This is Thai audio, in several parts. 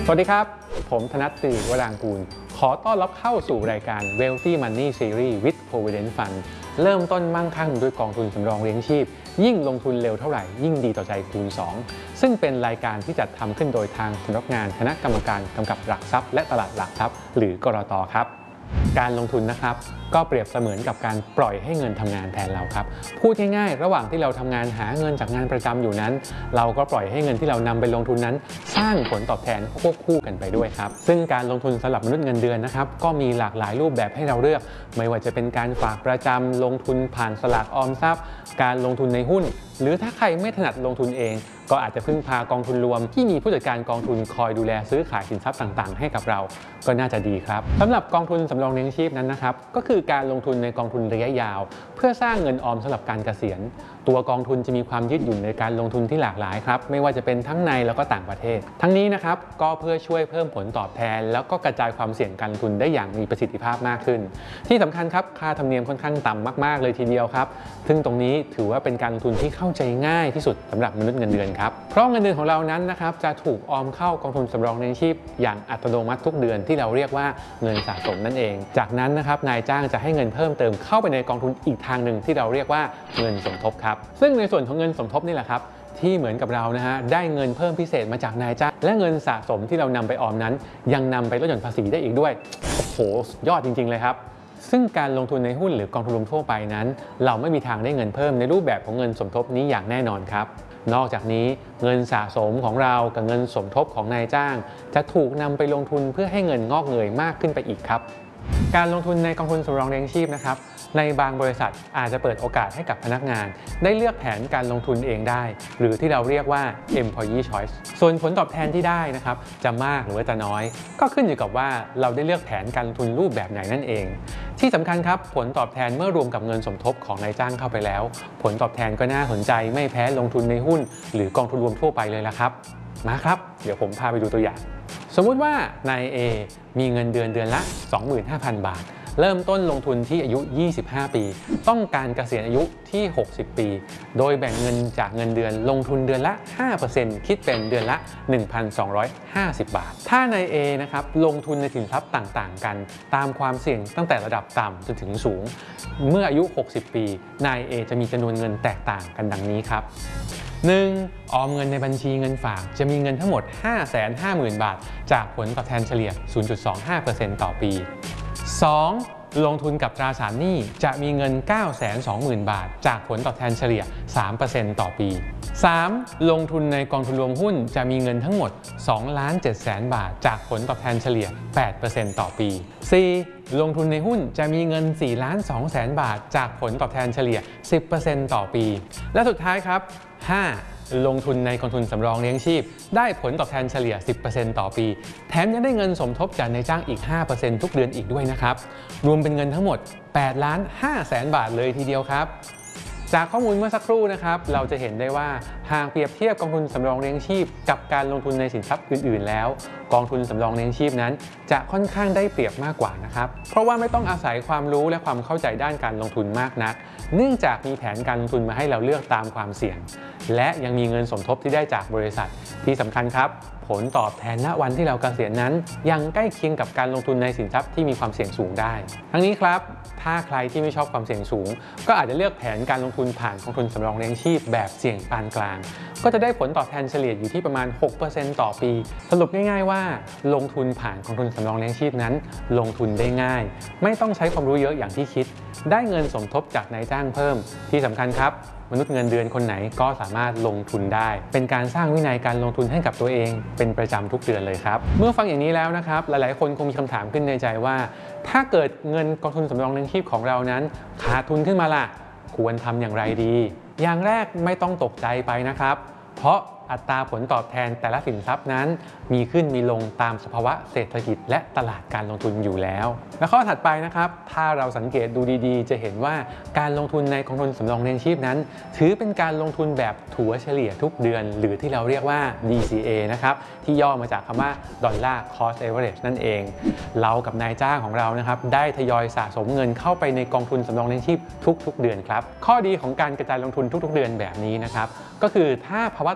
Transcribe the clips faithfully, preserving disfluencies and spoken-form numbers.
สวัสดีครับผมธนัท สิริวรางกูลขอต้อนรับเข้าสู่รายการ Wealthy Money Series with Provident Fund เริ่มต้นมั่งคั่งด้วยกองทุนสำรองเลี้ยงชีพยิ่งลงทุนเร็วเท่าไหร่ยิ่งดีต่อใจคูณสองซึ่งเป็นรายการที่จัดทำขึ้นโดยทางสำนักงานคณะกรรมการกำกับหลักทรัพย์และตลาดหลักทรัพย์หรือกรต.ครับการลงทุนนะครับก็เปรียบเสมือนกับการปล่อยให้เงินทำงานแทนเราครับพูดง่ายๆระหว่างที่เราทำงานหาเงินจากงานประจำอยู่นั้นเราก็ปล่อยให้เงินที่เรานำไปลงทุนนั้นสร้างผลตอบแทนควบคู่กันไปด้วยครับซึ่งการลงทุนสำหรับมนุษย์เงินเดือนนะครับก็มีหลากหลายรูปแบบให้เราเลือกไม่ว่าจะเป็นการฝากประจำลงทุนผ่านสลากออมทรัพย์การลงทุนในหุ้นหรือถ้าใครไม่ถนัดลงทุนเองก็อาจจะพึ่งพากองทุนรวมที่มีผู้จัดการกองทุนคอยดูแลซื้อขายสินทรัพย์ต่างๆให้กับเราก็น่าจะดีครับสำหรับกองทุนสำรองเลี้ยงชีพนั้นนะครับก็คือการลงทุนในกองทุนระยะยาวเพื่อสร้างเงินออมสำหรับการเกษียณตัวกองทุนจะมีความยืดหยุ่นในการลงทุนที่หลากหลายครับไม่ว่าจะเป็นทั้งในแล้วก็ต่างประเทศทั้งนี้นะครับก็เพื่อช่วยเพิ่มผลตอบแทนแล้วก็กระจายความเสี่ยงการลงทุนได้อย่างมีประสิทธิภาพมากขึ้นที่สำคัญครับค่าธรรมเนียมค่อนข้างต่ำมากๆเลยทีเดียวครับซึ่งตรงนี้ถือว่าเป็นการลงทุนที่เข้าใจง่ายที่สุดสำหรับมนุษย์เงินเดือนครับเพราะเงินเดือนของเรานั้นนะครับจะถูกออมเข้ากองทุนสำรองเลี้ยงชีพอย่างอัตโนมัติทุกเดือนที่เราเรียกว่าเงินสะสมนั่นเองจากนั้นนะครับนายจ้างจะให้เงินเพิ่มเติมเข้าไปในกองทุนอีกทางหนึ่งที่เราเรียกว่าเงินสมทบครับซึ่งในส่วนของเงินสมทบนี่แหละครับที่เหมือนกับเรานะฮะได้เงินเพิ่มพิเศษมาจากนายจ้างและเงินสะสมที่เรานำไปออมนั้นยังนำไปลดหย่อนภาษีได้อีกด้วยโอ้โหยอดจริงๆเลยครับซึ่งการลงทุนในหุ้นหรือกองทุนรวมทั่วไปนั้นเราไม่มีทางได้เงินเพิ่มในรูปแบบของเงินสมทบนี้อย่างแน่นอนครับนอกจากนี้เงินสะสมของเรากับเงินสมทบของนายจ้างจะถูกนำไปลงทุนเพื่อให้เงินงอกเงยมากขึ้นไปอีกครับการลงทุนในกองทุนสำรองเลี้ยงชีพนะครับในบางบริษัทอาจจะเปิดโอกาสให้กับพนักงานได้เลือกแผนการลงทุนเองได้หรือที่เราเรียกว่า employee choice ส่วนผลตอบแทนที่ได้นะครับจะมากหรือว่าจะน้อยก็ขึ้นอยู่กับว่าเราได้เลือกแผนการลงทุนรูปแบบไหนนั่นเองที่สำคัญครับผลตอบแทนเมื่อรวมกับเงินสมทบของนายจ้างเข้าไปแล้วผลตอบแทนก็น่าสนใจไม่แพ้ลงทุนในหุ้นหรือกองทุนรวมทั่วไปเลยละครับมาครับเดี๋ยวผมพาไปดูตัวอย่างสมมุติว่านาย A มีเงินเดือนเดือนละ สองหมื่นห้าพัน บาทเริ่มต้นลงทุนที่อายุยี่สิบห้าปีต้องการเกษียณอายุที่หกสิบปีโดยแบ่งเงินจากเงินเดือนลงทุนเดือนละ ห้าเปอร์เซ็นต์ คิดเป็นเดือนละ หนึ่งพันสองร้อยห้าสิบ บาทถ้านาย A นะครับลงทุนในสินทรัพย์ต่างๆกันตามความเสี่ยงตั้งแต่ระดับต่ำจนถึงสูงเมื่ออายุหกสิบปีนาย A จะมีจำนวนเงินแตกต่างกันดังนี้ครับหนึ่งออมเงินในบัญชีเงินฝากจะมีเงินทั้งหมด ห้าแสนห้าหมื่น บาทจากผลตอบแทนเฉลี่ย ศูนย์จุดสองห้าเปอร์เซ็นต์ ต่อปีสองลงทุนกับตราสารหนี้จะมีเงิน เก้าแสนสองหมื่น บาทจากผลตอบแทนเฉลี่ย สามเปอร์เซ็นต์ ต่อปีสามลงทุนในกองทุนรวมหุ้นจะมีเงินทั้งหมด สองล้านเจ็ดแสน บาทจากผลตอบแทนเฉลี่ย แปดเปอร์เซ็นต์ ต่อปีสี่ลงทุนในหุ้นจะมีเงิน สี่ล้านสองแสน บาทจากผลตอบแทนเฉลี่ย สิบเปอร์เซ็นต์ ต่อปีและสุดท้ายครับห้าลงทุนในกองทุนสำรองเลี้ยงชีพได้ผลตอบแทนเฉลี่ย สิบเปอร์เซ็นต์ ต่อปีแถมยังได้เงินสมทบจากนายจ้างอีก ห้าเปอร์เซ็นต์ ทุกเดือนอีกด้วยนะครับรวมเป็นเงินทั้งหมด แปดล้านห้าแสน บาทเลยทีเดียวครับจากข้อมูลเมื่อสักครู่นะครับเราจะเห็นได้ว่าหากเปรียบเทียบกองทุนสำรองเลี้ยงชีพกับการลงทุนในสินทรัพย์อื่นๆแล้วกองทุนสำรองเลี้ยงชีพนั้นจะค่อนข้างได้เปรียบมากกว่านะครับเพราะว่าไม่ต้องอาศัยความรู้และความเข้าใจด้านการลงทุนมากนักเนื่องจากมีแผนการลงทุนมาให้เราเลือกตามความเสี่ยงและยังมีเงินสมทบที่ได้จากบริษัทที่สำคัญครับผลตอบแทนณวันที่เราเกษียณนั้นยังใกล้เคียงกับการลงทุนในสินทรัพย์ที่มีความเสี่ยงสูงได้ทั้งนี้ครับถ้าใครที่ไม่ชอบความเสี่ยงสูงก็อาจจะเลือกแผนการลงทุนผ่านกองทุนสำรองเลี้ยงชีพแบบเสี่ยงปานกลางก็จะได้ผลตอบแทนเฉลี่ยอยู่ที่ประมาณ หกเปอร์เซ็นต์ ต่อปีสรุปง่ายๆว่าลงทุนผ่านกองทุนสำรองเลี้ยงชีพนั้นลงทุนได้ง่ายไม่ต้องใช้ความรู้เยอะอย่างที่คิดได้เงินสมทบจากนายจ้างเพิ่มที่สำคัญครับมนุษย์เงินเดือนคนไหนก็สามารถลงทุนได้เป็นการสร้างวินัยการลงทุนให้กับตัวเองเป็นประจำทุกเดือนเลยครับเมื่อฟังอย่างนี้แล้วนะครับหลายๆคนคงมีคำถามขึ้นในใจว่าถ้าเกิดเงินกองทุนสำรองเลี้ยงชีพของเรานั้นขาดทุนขึ้นมาล่ะควรทำอย่างไรดีอย่างแรกไม่ต้องตกใจไปนะครับเพราะอัตราผลตอบแทนแต่ละสินทรัพย์นั้นมีขึ้นมีลงตามสภาวะเศรษฐกิจและตลาดการลงทุนอยู่แล้วและข้อถัดไปนะครับถ้าเราสังเกตดูดีๆจะเห็นว่าการลงทุนในกองทุนสำรองเลี้ยงชีพนั้นถือเป็นการลงทุนแบบถัวเฉลี่ยทุกเดือนหรือที่เราเรียกว่า ดี ซี เอ นะครับที่ย่อมาจากคำว่า Dollar Cost Average นั่นเองเรากับนายจ้างของเรานะครับได้ทยอยสะสมเงินเข้าไปในกองทุนสำรองเลี้ยงชีพทุกๆเดือนครับข้อดีของการกระจายลงทุนทุกๆเดือนแบบนี้นะครับก็คือถ้าภาวะตลาดณ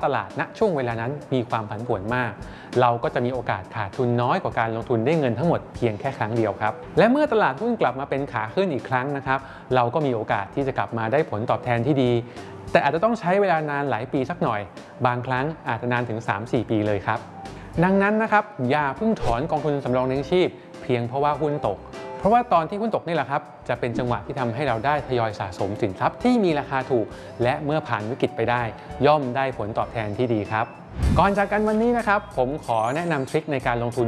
ณช่วงเวลานั้นมีความผันผวนมากเราก็จะมีโอกาสขาดทุนน้อยกว่าการลงทุนได้เงินทั้งหมดเพียงแค่ครั้งเดียวครับและเมื่อตลาดหุ้นกลับมาเป็นขาขึ้นอีกครั้งนะครับเราก็มีโอกาสที่จะกลับมาได้ผลตอบแทนที่ดีแต่อาจจะต้องใช้เวลานานหลายปีสักหน่อยบางครั้งอาจจะนานถึง สามถึงสี่ ปีเลยครับดังนั้นนะครับอย่าเพิ่งถอนกองทุนสำรองเลี้ยงชีพเพียงเพราะว่าหุ้นตกเพราะว่าตอนที่หุ้นตกนี่แหละครับจะเป็นจังหวะที่ทำให้เราได้ทยอยสะสมสินทรัพย์ที่มีราคาถูกและเมื่อผ่านวิกฤตไปได้ย่อมได้ผลตอบแทนที่ดีครับก่อนจากกันวันนี้นะครับผมขอแนะนำทริคในการลงทุน